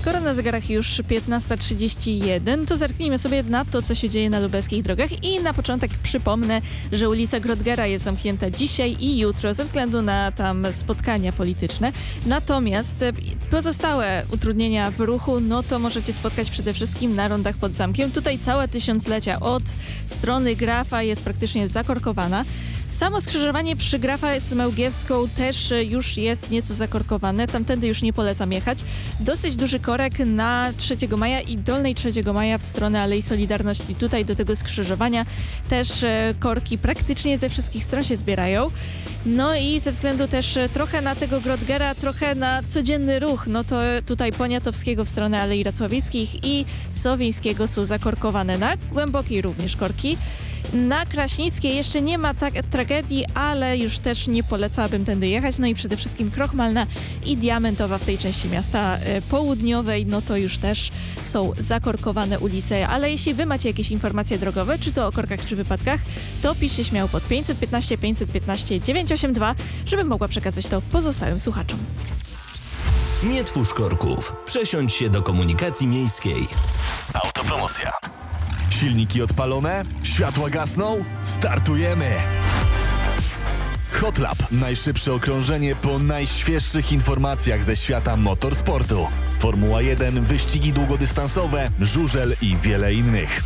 skoro na zegarach już 15:31, to zerknijmy sobie na to, co się dzieje na lubelskich drogach i na początek przypomnę, że ulica Grodgera jest zamknięta dzisiaj i jutro ze względu na tam spotkania polityczne. Natomiast pozostałe utrudnienia w ruchu, no to możecie spotkać przede wszystkim na rondach pod zamkiem. Tutaj całe tysiąclecia od strony Grafa jest praktycznie zakorkowana. Samo skrzyżowanie przy Grafa z Mełgiewską też już jest nieco zakorkowane. Tamtędy już nie polecam jechać. Dosyć duży korek na 3 maja i Dolnej 3 maja w stronę Alei Solidarności. Tutaj do tego skrzyżowania też korki praktycznie ze wszystkich stron się zbierają. No i ze względu też trochę na tego Grodgera, trochę na codzienny ruch, no to tutaj Poniatowskiego w stronę Alei Racławieckich i Sowińskiego są zakorkowane. Na Głębokiej również korki. Na Kraśnickiej jeszcze nie ma tragedii, ale już też nie polecałabym tędy jechać. No i przede wszystkim Krochmalna i Diamentowa w tej części miasta południowej, no to już też są zakorkowane ulice. Ale jeśli wy macie jakieś informacje drogowe, czy to o korkach, czy wypadkach, to piszcie śmiało pod 515 982, żebym mogła przekazać to pozostałym słuchaczom. Nie twórz korków. Przesiądź się do komunikacji miejskiej. Autopromocja. Silniki odpalone? Światła gasną? Startujemy! Hotlap. Najszybsze okrążenie po najświeższych informacjach ze świata motorsportu. Formuła 1, wyścigi długodystansowe, żużel i wiele innych.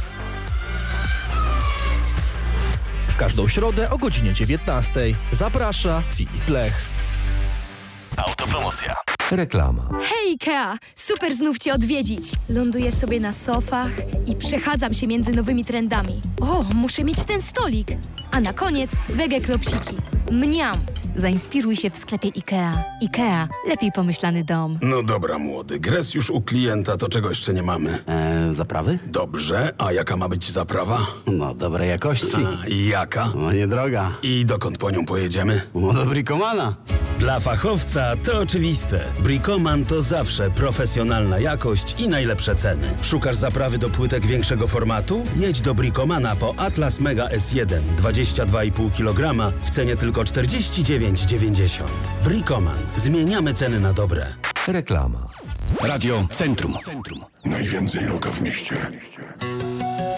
W każdą środę o godzinie 19:00 zaprasza Filip Lech. Autopromocja. Reklama. Hej Ikea! Super znów Cię odwiedzić! Ląduję sobie na sofach i przechadzam się między nowymi trendami. O, muszę mieć ten stolik! A na koniec wege klopsiki. Mniam! Zainspiruj się w sklepie IKEA. IKEA. Lepiej pomyślany dom. No dobra, młody. Gres już u klienta, to czego jeszcze nie mamy? Zaprawy? Dobrze, a jaka ma być zaprawa? No, dobrej jakości. A, i jaka? No, niedroga. I dokąd po nią pojedziemy? No, do Bricomana. Dla fachowca to oczywiste. Bricoman to zawsze profesjonalna jakość i najlepsze ceny. Szukasz zaprawy do płytek większego formatu? Jedź do Bricomana po Atlas Mega S1 22,5 kg w cenie tylko 49,90. Bricoman. Zmieniamy ceny na dobre. Reklama. Radio Centrum. Najwięcej roka w mieście.